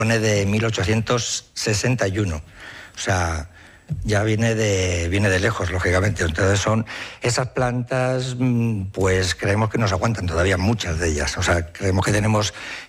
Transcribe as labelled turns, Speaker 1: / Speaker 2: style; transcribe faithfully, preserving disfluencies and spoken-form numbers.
Speaker 1: Pone de mil ochocientos sesenta y uno. O sea, ya viene de, viene de lejos, lógicamente. Entonces son esas plantas, pues creemos que nos aguantan todavía muchas de ellas. O sea, creemos que tenemos